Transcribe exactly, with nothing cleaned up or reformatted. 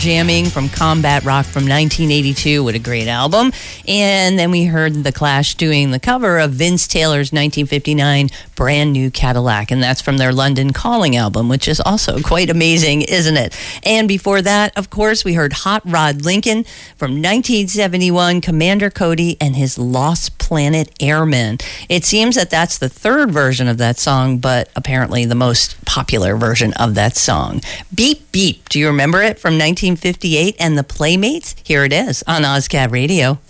Jamming from Combat Rock from nineteen eighty-two. What a great album. And then we heard The Clash doing the cover of Vince Taylor's nineteen fifty-nine Brand New Cadillac, and that's from their London Calling album, which is also quite amazing, isn't it? And before that, of course, we heard Hot Rod Lincoln from nineteen seventy-one, Commander Cody and his Lost Planet Airmen. It seems that that's the third version of that song, but apparently the most popular version of that song. Beep Beep, do you remember it from nineteen fifty-eight and the Playmates? Here it is on OzCat Radio.